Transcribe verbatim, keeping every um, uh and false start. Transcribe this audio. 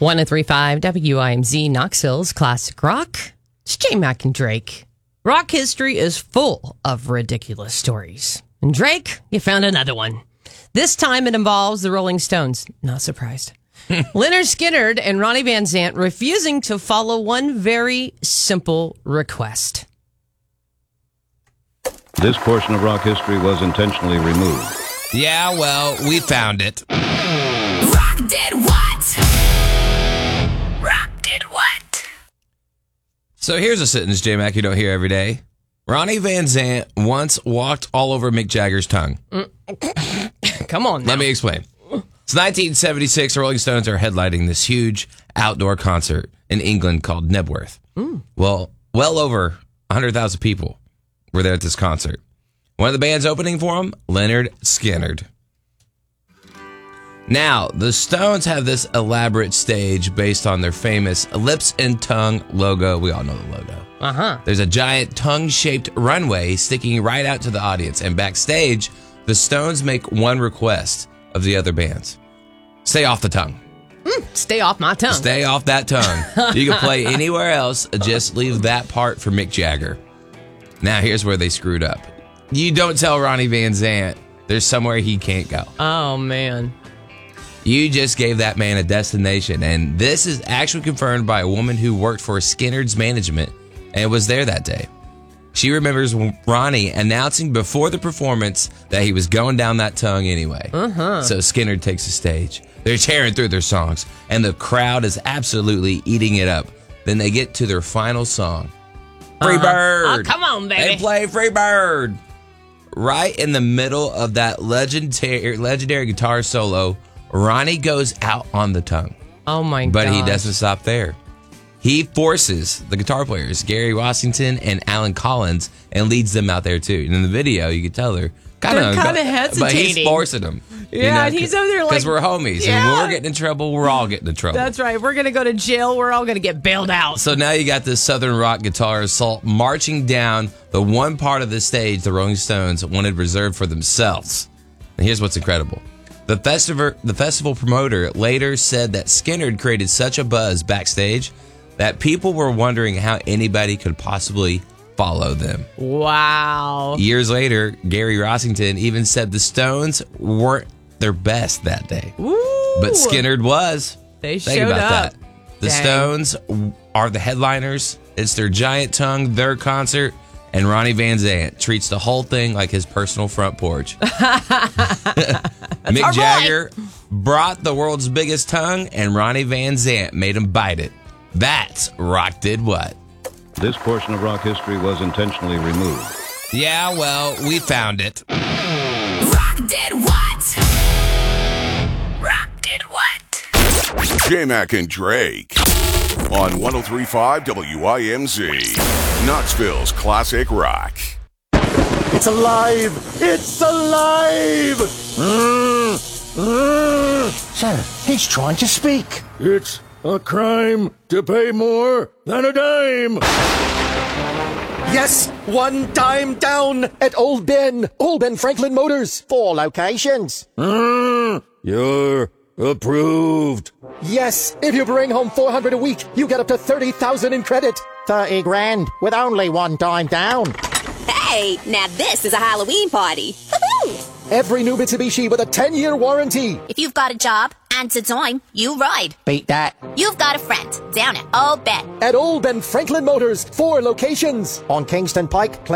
one oh three point five W I M Z Knoxville's Classic Rock. It's J Mac and Drake. Rock history is full of ridiculous stories. And Drake, you found another one. This time it involves the Rolling Stones. Not surprised. Lynyrd Skynyrd and Ronnie Van Zant refusing to follow one very simple request. This portion of rock history was intentionally removed. Yeah, well, we found it. Rock did what? Rock did what? So here's a sentence, J-Mac, you don't hear every day. Ronnie Van Zant once walked all over Mick Jagger's tongue. Come on now. Let me explain. It's nineteen seventy-six. The Rolling Stones are headlining this huge outdoor concert in England called Nebworth. Mm. Well, well over one hundred thousand people were there at this concert. One of the bands opening for them, Lynyrd Skynyrd. Now, the Stones have this elaborate stage based on their famous lips and tongue logo. We all know the logo. Uh-huh. There's a giant tongue-shaped runway sticking right out to the audience. And backstage, the Stones make one request of the other bands. Stay off the tongue. Mm, stay off my tongue. Stay off that tongue. You can play anywhere else. Just leave that part for Mick Jagger. Now, here's where they screwed up. You don't tell Ronnie Van Zant there's somewhere he can't go. Oh, man. You just gave that man a destination. And this is actually confirmed by a woman who worked for Skynyrd's management and was there that day. She remembers Ronnie announcing before the performance that he was going down that tongue anyway. Uh-huh. So Skynyrd takes the stage. They're tearing through their songs, and the crowd is absolutely eating it up. Then they get to their final song, Free uh-huh. Bird. Oh, come on, baby. They play Free Bird. Right in the middle of that legendary, legendary guitar solo, Ronnie goes out on the tongue. Oh, my God. But he doesn't stop there. He forces the guitar players, Gary Rossington and Alan Collins, and leads them out there, too. And in the video, you can tell they're kind of kind of hesitating. But he's forcing them. Yeah, you know, and he's over there like... Because we're homies. Yeah. And when we're getting in trouble, we're all getting in trouble. That's right. We're going to go to jail. We're all going to get bailed out. So now you got this Southern rock guitar assault marching down the one part of the stage the Rolling Stones wanted reserved for themselves. And here's what's incredible. The festival, the festival promoter later said that Skynyrd created such a buzz backstage that people were wondering how anybody could possibly follow them. Wow. Years later, Gary Rossington even said the Stones weren't their best that day. Ooh. But Skynyrd was. They Think showed about up. that. The Dang. Stones are the headliners. It's their giant tongue, their concert, and Ronnie Van Zant treats the whole thing like his personal front porch. Mick Jagger brought the world's biggest tongue, and Ronnie Van Zant made him bite it. That's Rock Did What. This portion of rock history was intentionally removed. Yeah, well, we found it. Rock did what? Rock did what? J-Mac and Drake on one oh three point five W I M Z, Knoxville's Classic Rock. It's alive! It's alive! Mm, mm. Sir, he's trying to speak. It's a crime to pay more than a dime. Yes, one dime down at Old Ben. Old Ben Franklin Motors. Four locations. Mm, you're approved. Yes, if you bring home four hundred a week, you get up to thirty thousand in credit. thirty grand with only one dime down. Hey, now this is a Halloween party. Every new Mitsubishi with a ten-year warranty. If you've got a job and a time, you ride. Beat that. You've got a friend down at Old Ben. At Old Ben Franklin Motors, four locations. On Kingston Pike,